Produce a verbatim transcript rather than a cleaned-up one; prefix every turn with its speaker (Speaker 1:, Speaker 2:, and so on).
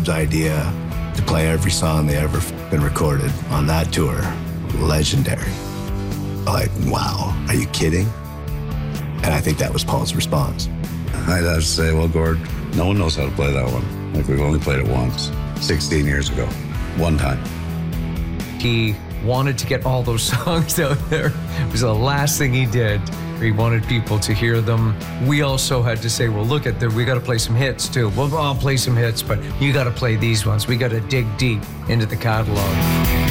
Speaker 1: Gord's idea to play every song they ever been recorded on that tour. Legendary. Like, wow, are you kidding? And I think that was Paul's response.
Speaker 2: I'd have to say, well, Gord, no one knows how to play that one. Like, we've only played it once, sixteen years ago, one time.
Speaker 3: He wanted to get all those songs out there. It was the last thing he did. He wanted people to hear them. We also had to say, well, look at that. We got to play some hits too. Well, I'll play some hits, but you got to play these ones. We got to dig deep into the catalog.